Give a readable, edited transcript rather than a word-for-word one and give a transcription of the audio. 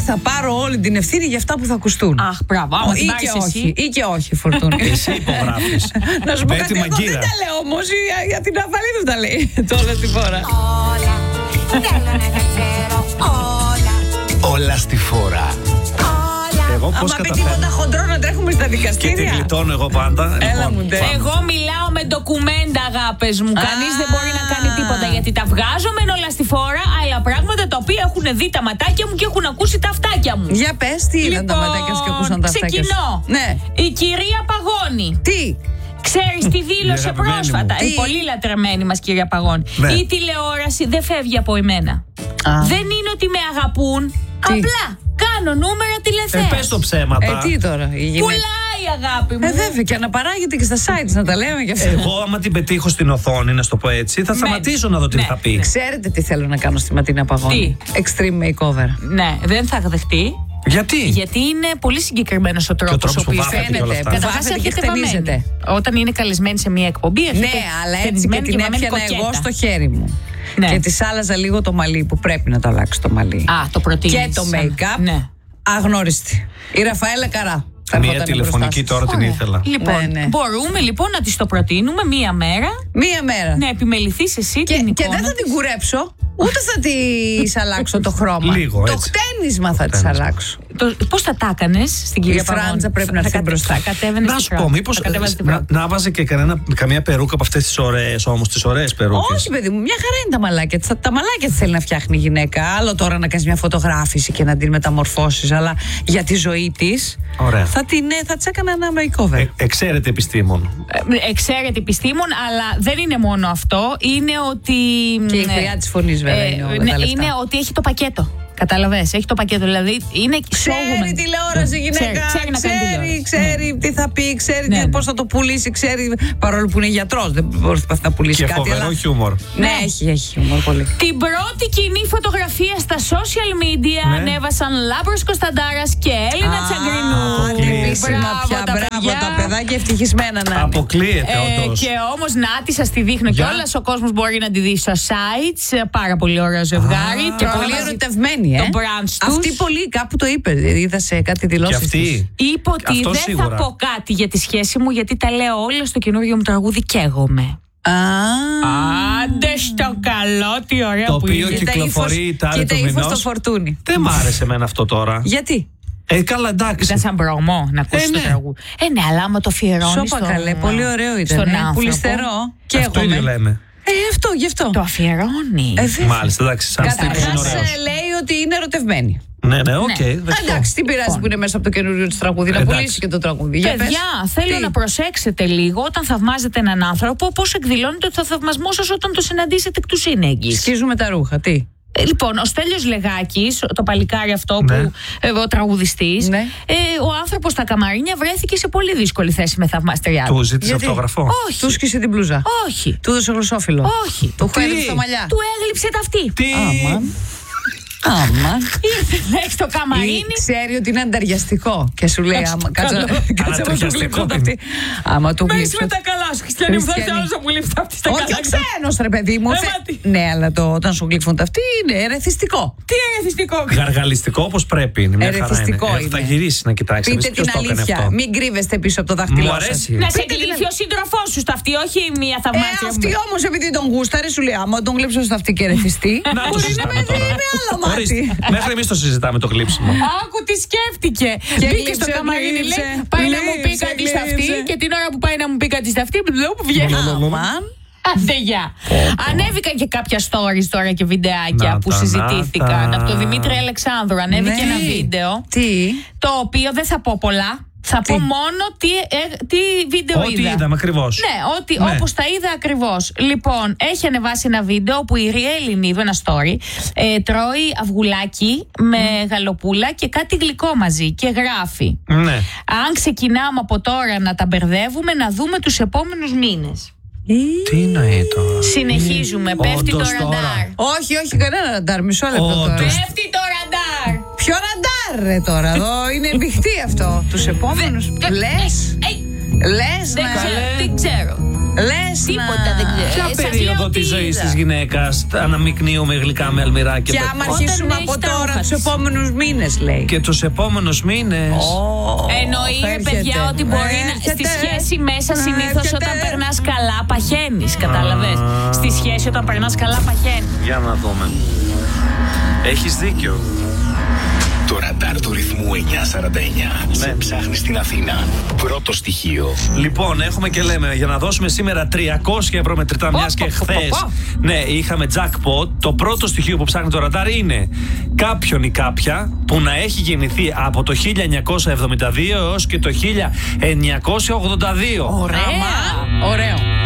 θα πάρω όλη την ευθύνη για αυτά που θα ακουστούν. Αχ, μπράβο. Άμα την πάρεις εσύ. Ή και όχι, Φορτούνη. Εσύ υπογράφεις. Να σου πω κάτι, εγώ δεν τα λέω όμως, για την Αφαλίδου τα λέει τώρα στη φορά. Όλα, θέλω να τα ξέρω όλα. Όλα στη φορά. Εγώ πώς άμα πει τίποτα χοντρό να τρέχουμε στα δικαστήρια. Και τη γλιτώνω εγώ πάντα. Έλα μου, ντε. Εγώ μιλάω με ντοκουμέντα, αγάπες μου. Κανείς δεν μπορεί να κάνει τίποτα. Γιατί τα βγάζω μεν όλα στη φόρα, αλλά πράγματα τα οποία έχουν δει τα ματάκια μου και έχουν ακούσει τα αυτάκια μου. Για πες, τι είδαν τα ματάκια σου και ακούσαν τα αυτάκια σου. Ξεκινώ. Ναι. Η κυρία Παγώνη. Τι. Ξέρεις τι δήλωσε πρόσφατα. Η πολύ λατρεμένη μας κυρία Παγώνη. Ναι. Η τηλεόραση δεν φεύγει από εμένα. Δεν είναι ότι με αγαπούν. Απλά κάνω νούμερα τηλεθέασης. Πες το ψέματα. Τι τώρα, η γυναίκα. Πουλάει, αγάπη μου. Βέβαια, και αναπαράγεται και στα sites, να τα λέμε κι αυτά. Εγώ, άμα την πετύχω στην οθόνη, να στο πω έτσι, θα σταματήσω να δω τι θα πει. Ξέρετε τι θέλω να κάνω στη Ματίνα Παγώνη? Extreme makeover. Ναι, δεν θα δεχτεί. Γιατί? Γιατί είναι πολύ συγκεκριμένος ο τρόπος που βάφεται και όλα αυτά. Καταρχάς έρχεται βαμμένη. Όταν είναι καλεσμένη σε μια εκπομπή, έρχεται. Ναι, αλλά έτσι και την έπιανα εγώ στο χέρι μου. Ναι. Και της άλλαζα λίγο το μαλλί, που πρέπει να το αλλάξει το μαλλί. Το προτείνεις. Και το make-up. Ναι. Αγνώριστη. Η Ραφαέλα Καρά. Μία τηλεφωνική τώρα την ήθελα. Λοιπόν, μπορούμε λοιπόν να της το προτείνουμε μία μέρα. Μία μέρα. Να επιμεληθείς εσύ την εικόνα. Και δεν θα την κουρέψω, ούτε θα της αλλάξω το χρώμα. Λίγο, το έτσι. χτένισμα θα της αλλάξω. Πώς θα τα έκανες στην κυρία Παγώνη? Η Φράντζα πρέπει να έρθει μπροστά. Να σου πω, μήπως να βάζει και καμία περούκα από αυτές τις ωραίες, όμως τις ωραίες περούκες. Όχι, παιδί μου, μια χαρά είναι τα μαλάκια της. Τα μαλάκια της θέλει να φτιάχνει η γυναίκα. Άλλο τώρα να κάνεις μια φωτογράφηση και να την μεταμορφώσεις, αλλά για τη ζωή της θα της έκανα ένα makeover. Εξαίρεται επιστήμον. Εξαίρεται επιστήμον, αλλά δεν είναι μόνο αυτό. Είναι ότι. Και η χρειά της φωνής, βέβαια. Είναι ότι έχει το πακέτο. Κατάλαβες, έχει το πακέτο. Δηλαδή είναι ξέρει τηλεόραση η γυναίκα. Ξέρει τι θα πει, ξέρει πώς θα το πουλήσει. Ξέρει, παρόλο που είναι γιατρός, δεν μπορεί να πουλήσει κάτι. Και φοβερό χιούμορ. Ναι, έχει χιούμορ πολύ. Την πρώτη κοινή φωτογραφία στα social media ανέβασαν Λάμπρος Κωνσταντάρας και Έλληνα Τσαγκρινού. Μπράβο, τα παιδάκια ευτυχισμένα να είναι. Αποκλείεται, όντως. Και όμως να τη σας τη δείχνω κιόλας. Ο κόσμος μπορεί να τη δει στο sites. Πάρα πολύ ωραίο ζευγάρι. Και πολύ ερωτευμένη. Το brunch τους. Αυτή πολύ κάπου το είπε. Είδα σε κάτι δηλώσεις της. Είπε ότι δεν θα πω κάτι για τη σχέση μου, γιατί τα λέω όλα στο καινούργιο μου τραγούδι «Καίγομαι». Άντε στο καλό, τι ωραία το που οποίο είναι. κυκλοφορεί η τάρη του μηνός. στο Φορτούνι. Δεν μ' άρεσε εμένα αυτό τώρα. Γιατί? Καλά, εντάξει. Ήταν σαν προωμό να ακούσει το τραγούδι. Ναι, αλλά άμα το αφιερώνεις. Σώπα καλέ, πολύ ωραίο ήταν. Πουλιστερό. Και αυτό ίδιο λέμε. Αυτό, γι' αυτό. Το αφιερώνει. Μάλιστα, εντάξει, σαν στίχος είναι ωραίος. λέει ότι είναι ερωτευμένη. Ναι, οκ. Εντάξει, τι πειράζει που είναι μέσα από το καινούριο της τραγούδι, να πουλήσει και το τραγούδι. Παιδιά, θέλω να προσέξετε λίγο όταν θαυμάζετε έναν άνθρωπο, πώς εκδηλώνετε ότι θα θαυμασμό σας όταν το συναντήσετε εκ του σύνεγγυς. Σκίζουμε τα ρούχα, τι. Λοιπόν, ο Στέλιος Λεγάκης, το παλικάρι αυτό που ο τραγουδιστής, ο άνθρωπος στα καμαρίνια βρέθηκε σε πολύ δύσκολη θέση με θαυμαστριά. Του ζήτησε αυτόγραφο? Όχι. Του σκίσε την μπλούζα? Όχι. Του έδωσε γλωσσόφυλλο? Όχι. Του έδωσε τα μαλλιά? Του έγλειψε τα αυτή. Τι? Ήρθε στο καμαρίνι. Ξέρει ότι είναι ανταριαστικό και σου λέει άμα κάτσε να σου γλύψω τα αυτή. Άμα του γλύψω. Μέσα με τα καλά σου, Χριστιανή μου, θα ήθελα να μου γλύψω τα αυτή στα καλά. Όχι ο ξένος ρε παιδί μου. Ναι, αλλά όταν σου γλύφουν τα αυτή είναι ερεθιστικό. Τι ερεθιστικό? Γαργαλιστικό όπως πρέπει. Είναι μια χαρά είναι. Θα γυρίσει να κοιτάξει. Πείτε την αλήθεια. Μην κρύβεστε πίσω από το δάχτυλό σας. Να σε γλύφει ο σύντροφός σου στα αυτή, όχι μια θαυμάτια. Αυτή όμως επειδή τον γούσταρε σου λέει άμα τον γλύψω στα αυτή και ερεθιστεί. Μέχρι εμείς το συζητάμε το γλύψιμο. Άκου τι σκέφτηκε. Μπήκε στο καμαρίνι, λέει πάει να μου πει κάτι στα αυτή και την ώρα που πάει να μου πει κάτι στα αυτή, βγαίνει. Άντε γεια. Ανέβηκαν και κάποια stories τώρα και βιντεάκια που συζητήθηκαν από τον Δημήτρη Αλεξάνδρου. Ανέβηκε ένα βίντεο. Το οποίο δεν θα πω πολλά. Θα πω μόνο τι βίντεο είδα. Ό,τι είδαμε ακριβώς. Ναι, όπως τα είδα ακριβώς. Λοιπόν, έχει ανεβάσει ένα βίντεο όπου η Ριέλ Νίδου, ένα story, τρώει αυγουλάκι με γαλοπούλα και κάτι γλυκό μαζί και γράφει. Ναι. Αν ξεκινάμε από τώρα να τα μπερδεύουμε, να δούμε τους επόμενους μήνες. Τι εννοεί τώρα? Συνεχίζουμε. Πέφτει το ραντάρ. Όχι, κανένα ραντάρ. Μισό λεπτό τώρα. Πέφτει το ραντάρ. Ποιο ραντάρ ρε τώρα? Εδώ είναι μπιχτή αυτό. Τους επόμενους. Λες? Δεν ξέρω. Λες τίποτα δεν ξέρω. Ποια περίοδο της ζωής της γυναίκας αναμεικνύουμε γλυκά με αλμυρά και άμα αρχίσουμε από τώρα τους επόμενους μήνες, λέει. Και τους επόμενους μήνες. Εννοεί, παιδιά, ότι μπορεί στη σχέση μέσα συνήθως όταν περνάς καλά παχαίνεις. Κατάλαβες. Στη σχέση όταν περνάς καλά παχαίνεις. Για να δούμε. Έχεις δίκιο. Το ραντάρ του ρυθμού 949. Σε ψάχνει στην Αθήνα. Πρώτο στοιχείο. Λοιπόν, έχουμε και λέμε για να δώσουμε σήμερα 300 ευρώ μετρητά, μιας και χθες είχαμε jackpot. Το πρώτο στοιχείο που ψάχνει το ραντάρ είναι κάποιον ή κάποια που να έχει γεννηθεί από το 1972 έως και το 1982. Ωραία. Ωραίο.